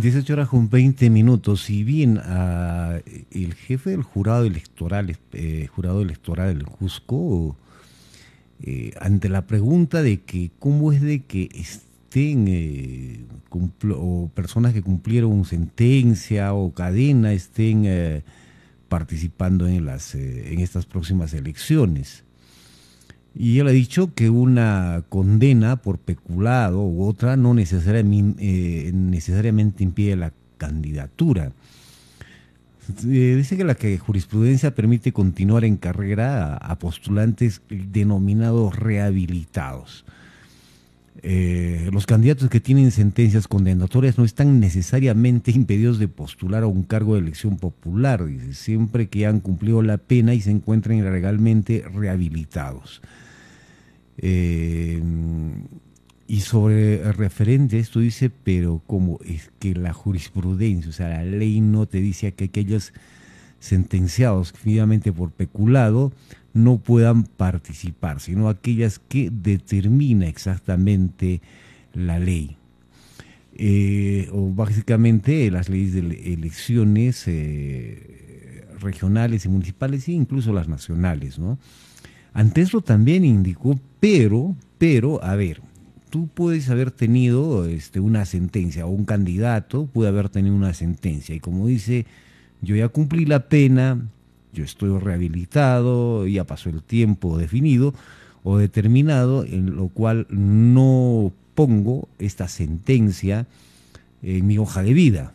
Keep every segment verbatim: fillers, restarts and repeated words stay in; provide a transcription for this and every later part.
dieciocho horas con veinte minutos. Si bien ah, el jefe del jurado electoral, eh, jurado electoral del Cusco, eh, ante la pregunta de que cómo es de que estén eh, cumpl- o personas que cumplieron sentencia o cadena estén eh, participando en las eh, en estas próximas elecciones. Y él ha dicho que una condena por peculado u otra no necesariamente, eh, necesariamente impide la candidatura. Eh, dice que la que jurisprudencia permite continuar en carrera a, a postulantes denominados rehabilitados. Eh, los candidatos que tienen sentencias condenatorias no están necesariamente impedidos de postular a un cargo de elección popular, dice, siempre que han cumplido la pena y se encuentren legalmente rehabilitados. Eh, y sobre el referente, esto dice, pero como es que la jurisprudencia, o sea, la ley no te dice que aquellos sentenciados finalmente por peculado no puedan participar, sino aquellas que determina exactamente la ley. Eh, o básicamente las leyes de elecciones eh, regionales y municipales e incluso las nacionales, ¿no? Ante eso también indicó, pero, pero, a ver, tú puedes haber tenido este, una sentencia, o un candidato puede haber tenido una sentencia, y como dice, yo ya cumplí la pena, yo estoy rehabilitado, ya pasó el tiempo definido o determinado, en lo cual no pongo esta sentencia en mi hoja de vida.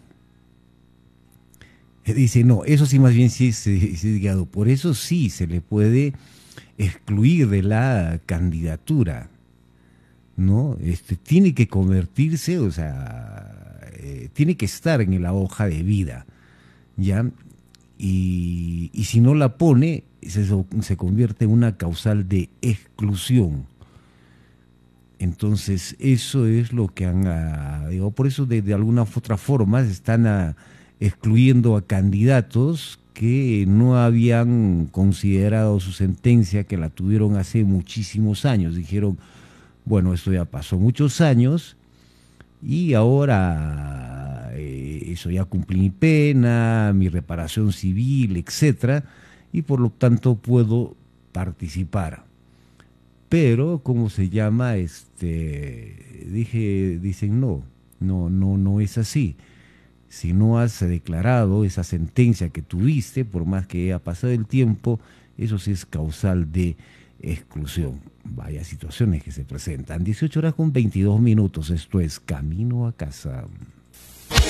Dice, no, eso sí más bien sí es, es guiado, por eso sí se le puede excluir de la candidatura, ¿no? Este, tiene que convertirse, o sea, eh, tiene que estar en la hoja de vida, ¿ya? Y, y si no la pone, se, se convierte en una causal de exclusión. Entonces, eso es lo que han, ah, digo, por eso de, de alguna u otra forma están ah, excluyendo a candidatos que no habían considerado su sentencia, que la tuvieron hace muchísimos años. Dijeron, bueno, esto ya pasó muchos años y ahora eh, eso ya cumplí mi pena, mi reparación civil, etcétera, y por lo tanto puedo participar. Pero, ¿cómo se llama? Este, dije, dicen no, no, no, no es así. Si no has declarado esa sentencia que tuviste, por más que haya pasado el tiempo, eso sí es causal de exclusión. Vaya situaciones que se presentan. dieciocho horas con veintidós minutos, esto es Camino a Casa.